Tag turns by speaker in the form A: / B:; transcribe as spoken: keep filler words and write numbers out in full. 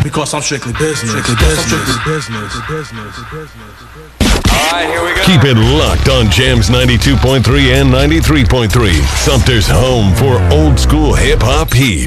A: Because I'm strictly business. Strictly business. Strictly business.
B: All right, here we go.
C: Keep it locked on Jams ninety-two point three and ninety-three point three. Sumter's home for old school hip hop heat.